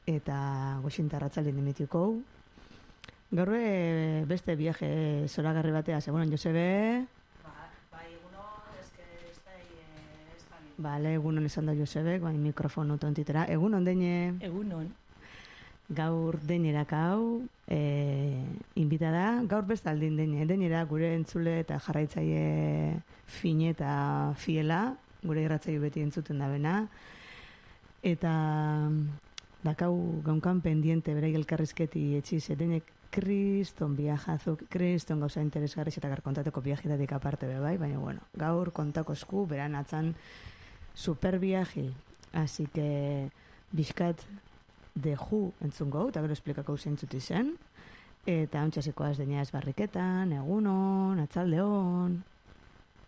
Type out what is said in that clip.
eta goxintarratzalden dimitiko. Gaur beste viaje zoragarri batea, segunan Josebe. Bale, egunon esan da Josebek, bai mikrofono tontitera. Egunon, deine? Egunon. Gaur deinerak hau, inbitada, gaur bestaldin deinera gure entzule eta jarraitzaile fine eta fiela, gure irratzaile beti entzuten da bena. Eta dakau gaunkan pendiente berai elkarrizketi etxiz, deinek kriston viajazuk, kriston gauza interesgarriz eta garkontateko viajetatik aparte bai, baina bueno, gaur kontako esku, beran atzan super viaje, así que bizkat de ju entzungo, eta gero esplikako zeintzuti zen, eta ontsasekoaz denia ez barriketan, egunon, atzaldeon.